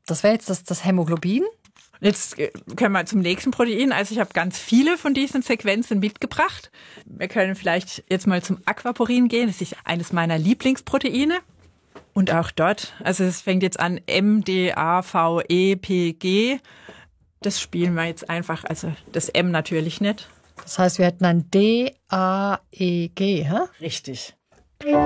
Das wäre jetzt das Hämoglobin. Jetzt können wir zum nächsten Protein. Also ich habe ganz viele von diesen Sequenzen mitgebracht. Wir können vielleicht jetzt mal zum Aquaporin gehen. Das ist eines meiner Lieblingsproteine. Und auch dort, also es fängt jetzt an MDAVEPG. Das spielen wir jetzt einfach, also das M natürlich nicht. Das heißt, wir hätten ein DAEG, hä? Richtig.